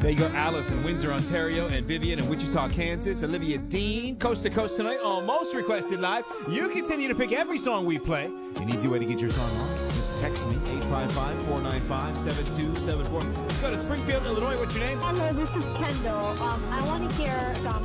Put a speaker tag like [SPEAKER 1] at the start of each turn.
[SPEAKER 1] There you go, Alice in Windsor, Ontario, and Vivian in Wichita, Kansas. Olivia Dean, coast to coast tonight on Most Requested Live. You continue to pick every song we play. An easy way to get your song on. Just text me, 855-495-7274. Let's go to Springfield, Illinois. What's your name?
[SPEAKER 2] Hello, this is Kendall. I want to hear